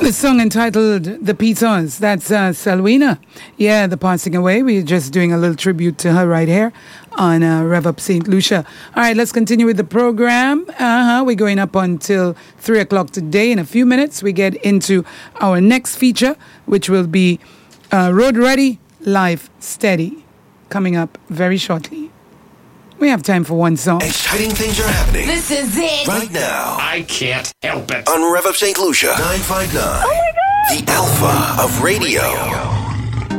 The song entitled The Pizzas. That's Selwina. Yeah, the passing away. We're just doing a little tribute to her right here on Rev Up St. Lucia. All right, let's continue with the program. We're going up until 3 o'clock today. In a few minutes, we get into our next feature, which will be Road Ready, Life Steady, coming up very shortly. We have time for one song. Exciting things are happening. This is it. Right now. I can't help it. On Rev Up St. Lucia 959. Oh my God. The Alpha of Radio.